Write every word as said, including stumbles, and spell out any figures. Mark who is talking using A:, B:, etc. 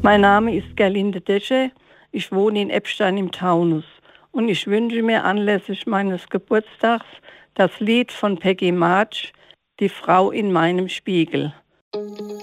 A: Mein Name ist Gerlinde Desche. Ich wohne in Eppstein im Taunus und ich wünsche mir anlässlich meines Geburtstags das Lied von Peggy March, Die Frau in meinem Spiegel.